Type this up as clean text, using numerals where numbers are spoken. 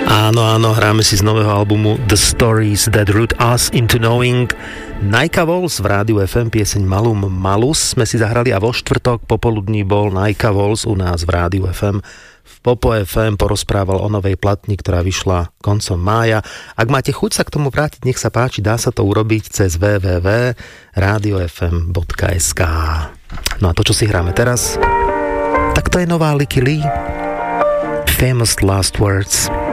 Áno, hráme si z nového albumu The Stories That Root Us Into Knowing. Naika Vols v Rádiu FM, pieseň Malum Malus sme si zahrali a vo štvrtok popoludní bol Naika Vols u nás v Rádiu FM. V Popo FM porozprával o novej platni, ktorá vyšla koncom mája. Ak máte chuť sa k tomu vrátiť, nech sa páči, dá sa to urobiť cez www.radiofm.sk. No a to, čo si hráme teraz, tak to je nová Licky Lee. Famous Last Words.